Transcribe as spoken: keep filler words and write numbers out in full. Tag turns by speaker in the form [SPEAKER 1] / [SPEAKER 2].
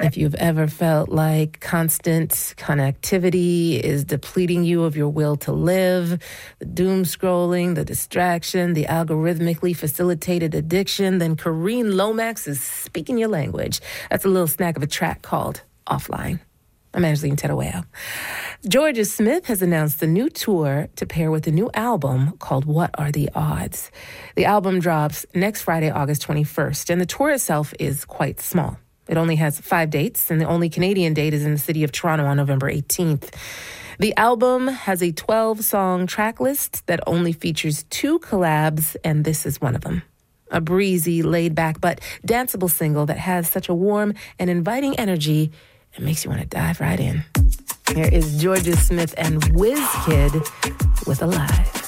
[SPEAKER 1] If you've ever felt like constant connectivity is depleting you of your will to live, the doom scrolling, the distraction, the algorithmically facilitated addiction, then Kareen Lomax is speaking your language. That's a little snack of a track called Offline. I'm Angeline Terueo. Jorja Smith has announced a new tour to pair with a new album called What Are the Odds? The album drops next Friday, August twenty-first, and the tour itself is quite small. It only has five dates, and the only Canadian date is in the city of Toronto on November eighteenth. The album has a twelve-song track list that only features two collabs, and this is one of them. A breezy, laid-back, but danceable single that has such a warm and inviting energy, it makes you want to dive right in. Here is Jorja Smith and Wizkid with Alive.